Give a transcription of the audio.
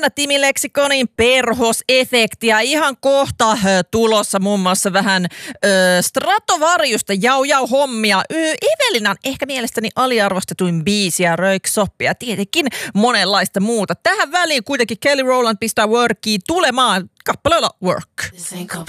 Timi Leksikonin perhosefektiä. Ihan kohta tulossa muun muassa vähän Stratovariusta jau hommia. Evelinan ehkä mielestäni aliarvostetuin biisi ja Röyksoppia. Tietenkin monenlaista muuta. Tähän väliin kuitenkin Kelly Rowland pistää Workia tulemaan kappaleella Work.